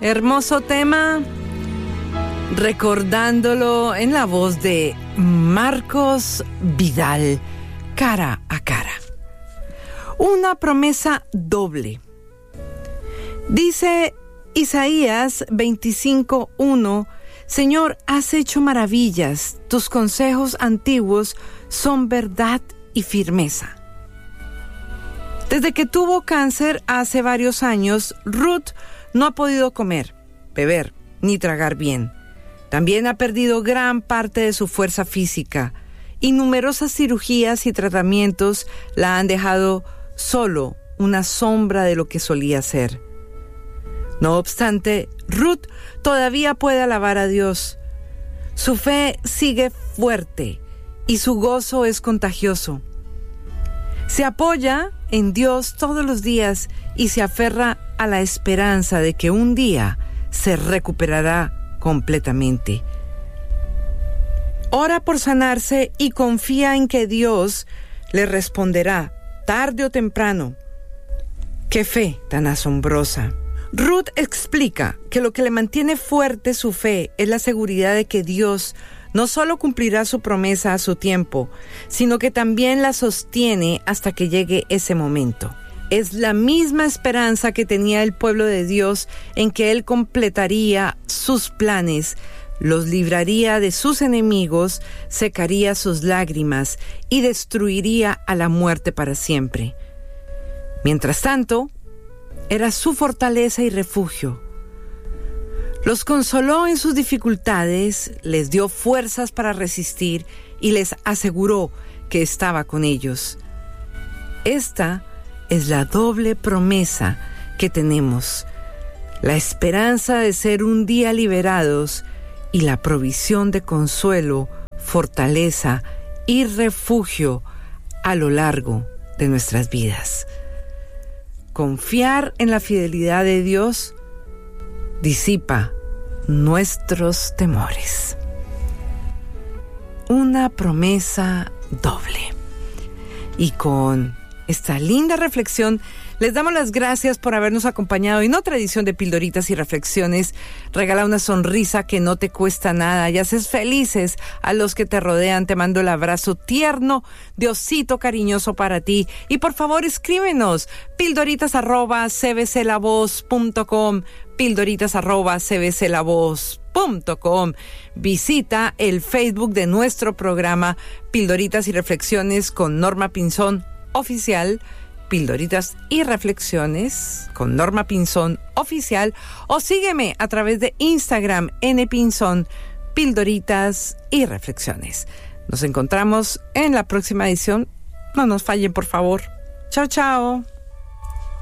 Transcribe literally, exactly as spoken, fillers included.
Hermoso tema, recordándolo en la voz de Marcos Vidal, Cara a Cara. Una promesa doble. Dice Isaías veinticinco uno, Señor, has hecho maravillas, tus consejos antiguos son verdad y firmeza. Desde que tuvo cáncer hace varios años, Ruth no ha podido comer, beber, ni tragar bien. También ha perdido gran parte de su fuerza física y numerosas cirugías y tratamientos la han dejado solo una sombra de lo que solía ser. No obstante, Ruth todavía puede alabar a Dios. Su fe sigue fuerte y su gozo es contagioso. Se apoya en Dios todos los días y se aferra a la esperanza de que un día se recuperará completamente. Ora por sanarse y confía en que Dios le responderá, tarde o temprano. ¡Qué fe tan asombrosa! Ruth explica que lo que le mantiene fuerte su fe es la seguridad de que Dios no solo cumplirá su promesa a su tiempo, sino que también la sostiene hasta que llegue ese momento. Es la misma esperanza que tenía el pueblo de Dios en que Él completaría sus planes, los libraría de sus enemigos, secaría sus lágrimas y destruiría a la muerte para siempre. Mientras tanto, era su fortaleza y refugio. Los consoló en sus dificultades, les dio fuerzas para resistir y les aseguró que estaba con ellos. Esta es la doble promesa que tenemos, la esperanza de ser un día liberados y la provisión de consuelo, fortaleza y refugio a lo largo de nuestras vidas. Confiar en la fidelidad de Dios disipa nuestros temores. Una promesa doble. Y con esta linda reflexión, les damos las gracias por habernos acompañado en otra edición de Pildoritas y Reflexiones. Regala una sonrisa que no te cuesta nada y haces felices a los que te rodean. Te mando el abrazo tierno de osito cariñoso para ti. Y por favor, escríbenos pildoritas arroba c b c la voz punto com, pildoritas arroba c b c la voz punto com. Visita el Facebook de nuestro programa Pildoritas y Reflexiones con Norma Pinzón Oficial, Pildoritas y Reflexiones con Norma Pinzón Oficial, o sígueme a través de Instagram, N Pinzón, Pildoritas y Reflexiones. Nos encontramos en la próxima edición. No nos fallen, por favor. Chao, chao.